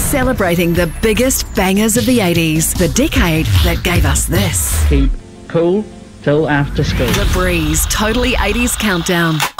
Celebrating the biggest bangers of the 80s, the decade that gave us this. Keep cool till after school. The Breeze Totally 80s Countdown.